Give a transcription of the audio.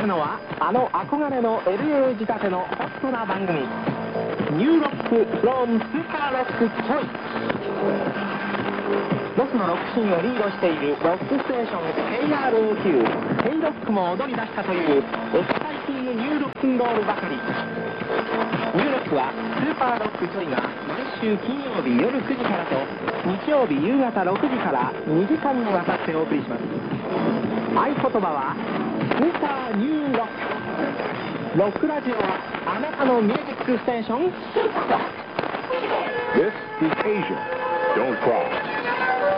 るのはあの憧れの LA 仕立てのホットな番組ニューロックフロムスーパーロックチョイス。ロスのロックシーンをリードしているロックステーション KROQ ヘイロックも踊り出したというエキサイティングニューロックンロールばかり。ニューロックはスーパーロックチョイが毎週金曜日夜9時からと日曜日夕方6時から2時間にわたってお送りします。合言葉はスーパーニューロック。ロックラジオはあなたのミュージックステーション。 This is Asia. Don't cry.